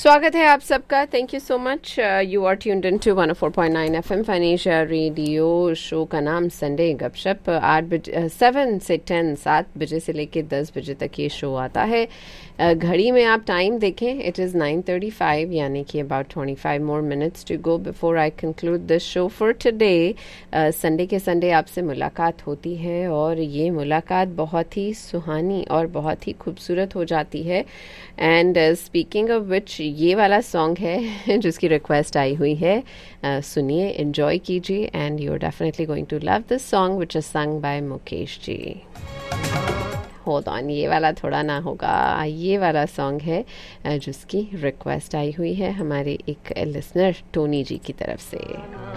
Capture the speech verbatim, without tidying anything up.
स्वागत है आप सबका. Thank you so much. You are tuned in to one O four point nine F M फाइनेशिया radio. Show का नाम संडे गपशप. आठ बजे सेवन से टेन सात बजे से लेके दस बजे तक ये शो आता है. uh, घड़ी में आप टाइम देखें, it is nine thirty five, यानी कि about twenty five more minutes to go before I conclude this show for today. Sunday के संडे आपसे मुलाकात होती है और ये मुलाकात बहुत ही सुहानी और बहुत ही खूबसूरत हो जाती है. एंड स्पीकिंग ऑफ विच, ये वाला सॉन्ग है जिसकी रिक्वेस्ट आई हुई है. uh, सुनिए, एंजॉय कीजिए and you are definitely going to love this song which is sung by Mukesh ji. Hold on, ये वाला थोड़ा ना होगा. ये वाला सॉन्ग है uh, जिसकी रिक्वेस्ट आई हुई है हमारे एक लिसनर टोनी जी की तरफ से.